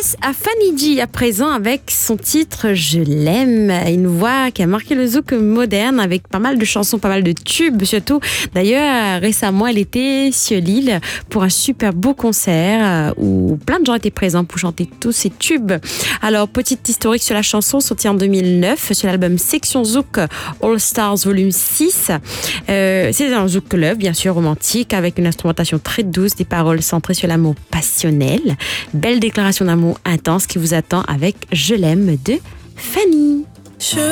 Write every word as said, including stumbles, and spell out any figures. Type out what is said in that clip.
passe à Fanny G à présent avec son titre Je l'aime, une voix qui a marqué le zouk moderne avec pas mal de chansons, pas mal de tubes surtout. D'ailleurs, récemment, elle était sur l'île pour un super beau concert où plein de gens étaient présents pour chanter tous ces tubes. Alors, petite historique sur la chanson, sortie en deux mille neuf sur l'album Section Zouk All Stars Volume six. Euh, c'est un zouk club, bien sûr, romantique, avec une instrumentation très douce, des paroles centrées sur l'amour passionnel. Belle déclaration d'amour intense qui vous attend avec Je l'aime de Fanny. Je